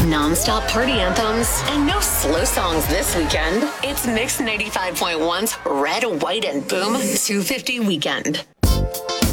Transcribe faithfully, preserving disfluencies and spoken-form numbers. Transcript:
Non-stop party anthems and no slow songs this weekend. It's Mix ninety-five point one's Red, White, and Boom two fifty Weekend.